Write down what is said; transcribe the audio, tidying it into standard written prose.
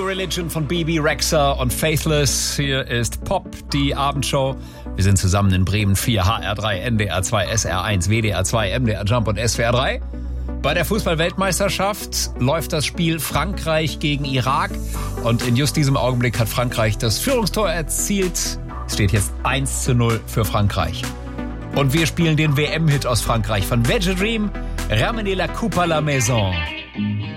Religion von BB Rexha und Faithless. Hier ist Pop, die Abendshow. Wir sind zusammen in Bremen 4, HR3, NDR 2, SR1, WDR 2, MDR Jump und SWR 3. Bei der Fußball-Weltmeisterschaft läuft das Spiel Frankreich gegen Irak. Und in just diesem Augenblick hat Frankreich das Führungstor erzielt. Es steht jetzt 1:0 für Frankreich. Und wir spielen den WM-Hit aus Frankreich von Veggie Dream, Ramenez la coupe à la maison.